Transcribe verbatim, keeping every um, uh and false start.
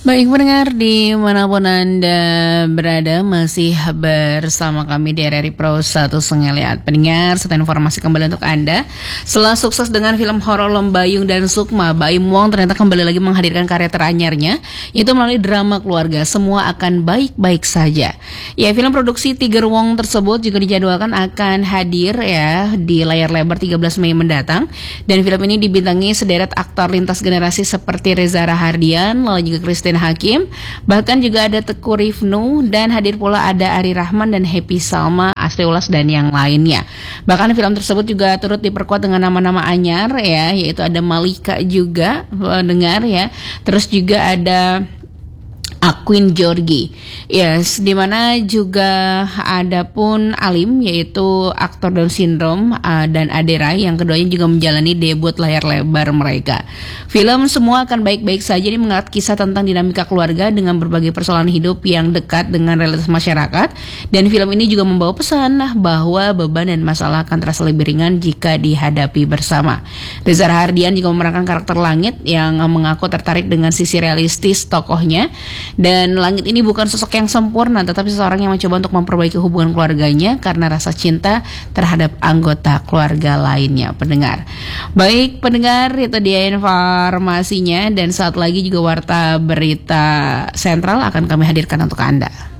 Baik pendengar dimanapun Anda berada, masih bersama kami di R R I Pro satu Sengeliat. Pendengar, satu informasi kembali untuk Anda. Setelah sukses dengan film horor Lembayung dan Sukma, Baim Wong ternyata kembali lagi menghadirkan karya teranyarnya, yaitu melalui drama keluarga Semua Akan Baik-Baik Saja. Ya, film produksi Tiger Wong tersebut juga dijadwalkan akan hadir ya di layar lebar tiga belas Mei mendatang. Dan film ini dibintangi sederet aktor lintas generasi seperti Reza Rahardian, lalu juga Christine Hakim, bahkan juga ada Teku Rifnu, dan hadir pula ada Ari Rahman dan Happy Salma, Asri Ulas dan yang lainnya. Bahkan film tersebut juga turut diperkuat dengan nama-nama anyar ya, yaitu ada Malika juga dengar ya. Terus juga ada Aquin Georgi, yes, dimana juga ada pun Alim, yaitu aktor Down Syndrome, uh, dan Adera yang keduanya juga menjalani debut layar lebar mereka. Film Semua Akan Baik-Baik Saja ini mengangkat kisah tentang dinamika keluarga dengan berbagai persoalan hidup yang dekat dengan realitas masyarakat, dan film ini juga membawa pesan bahwa beban dan masalah akan terasa lebih ringan jika dihadapi bersama. Reza Rahardian juga memerankan karakter Langit yang mengaku tertarik dengan sisi realistis tokohnya. Dan Langit ini bukan sosok yang sempurna, tetapi seseorang yang mencoba untuk memperbaiki hubungan keluarganya karena rasa cinta terhadap anggota keluarga lainnya, pendengar. Baik pendengar, itu dia informasinya, dan saat lagi juga Warta Berita Sentral akan kami hadirkan untuk Anda.